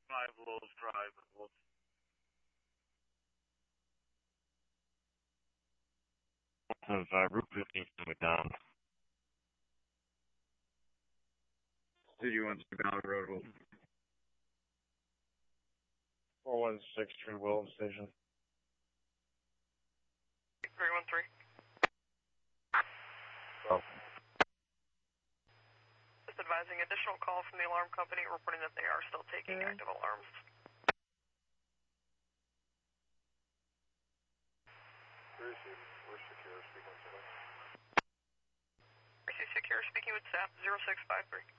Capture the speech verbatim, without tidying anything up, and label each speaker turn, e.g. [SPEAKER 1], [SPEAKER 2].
[SPEAKER 1] five Lowes Drive. Lowes.
[SPEAKER 2] Of uh, Route fifteen coming down.
[SPEAKER 1] City one Valley Road.
[SPEAKER 2] four one six True Willow Station.
[SPEAKER 3] three one three.
[SPEAKER 2] Oh.
[SPEAKER 3] Just advising additional call from the alarm company reporting that they are still taking active alarms.
[SPEAKER 4] Receive. We're secure. Speaking to them.
[SPEAKER 3] Receive secure. Speaking with S A P zero six five three.